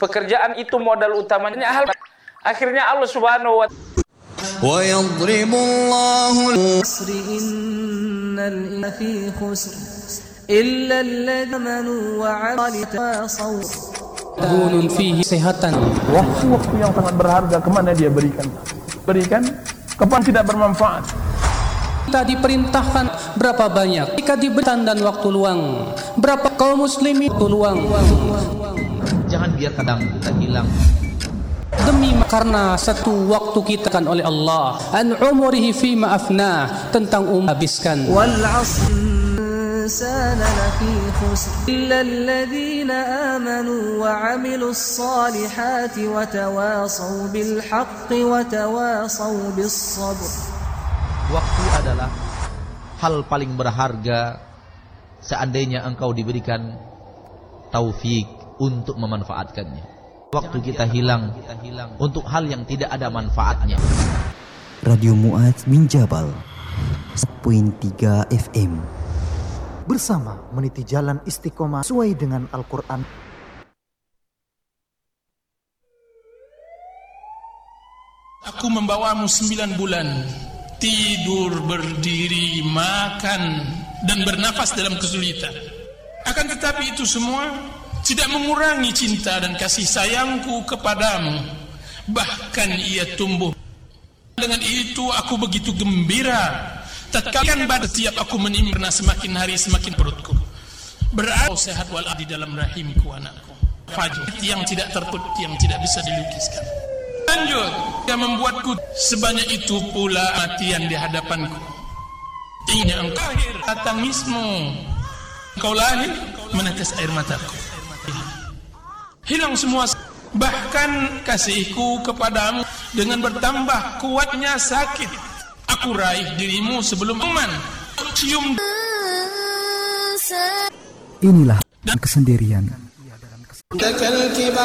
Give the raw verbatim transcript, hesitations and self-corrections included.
Pekerjaan itu modal utamanya. Hal akhirnya Allah Subhanahu wa وَيَضْرِبُ اللَّهُ الْعَصْرِ إِنَّ الْإِنسَانَ لَفِي خُسْرٍ إِلَّا الَّذِينَ آمَنُوا وَعَمِلُوا وَتَوَاصَوْا Gunun fihi kesehatan. Waktu-waktu yang sangat berharga kemana dia berikan? Berikan kepada tidak bermanfaat. Kita diperintahkan berapa banyak? Jika diberikan dan waktu luang, berapa kaum muslimin waktu luang? Jangan biar kadang kita hilang. Demi karena satu waktu kita kan oleh Allah an umurihi fi ma afna, tentang um habiskan. Wal 'asr insana lafi khusr illa alladhina amanu wa 'amilus salihati wa tawasaw bil haqqi wa tawasaw bis sabr. Waktu adalah hal paling berharga seandainya engkau diberikan taufik untuk memanfaatkannya. Waktu kita hilang untuk hal yang tidak ada manfaatnya. Radio Mu'adz bin Jabal satu koma tiga F M. Bersama meniti jalan istiqomah sesuai dengan Al-Quran. Aku membawamu sembilan bulan, tidur, berdiri, makan, dan bernafas dalam kesulitan. Akan tetapi itu semua tidak mengurangi cinta dan kasih sayangku kepadamu. Bahkan ia tumbuh. Dengan itu aku begitu gembira. Tatkala pada setiap aku menimba semakin hari semakin perutku berada sehat walafiat di dalam rahimku anakku. Fajr yang tidak tertutup, yang tidak bisa dilukiskan. Lanjut, yang membuatku sebanyak itu pula matian di hadapanku. Ingin engkau lahir tangismu, engkau lahir menetes air mataku. Hilang semua, bahkan kasihku kepadamu dengan bertambah kuatnya sakit. Aku raih dirimu sebelum aman. Cium. Inilah kesendirian.